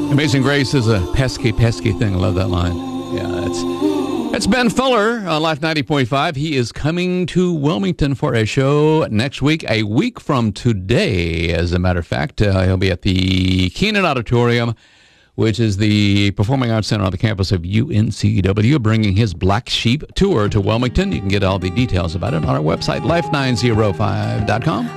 Amazing Grace is a pesky, pesky thing. I love that line. Yeah, it's Ben Fuller on Life 90.5. He is coming to Wilmington for a show next week, a week from today, as a matter of fact. He'll be at the Keenan Auditorium, which is the Performing Arts Center on the campus of UNCW, bringing his Black Sheep tour to Wilmington. You can get all the details about it on our website, life905.com.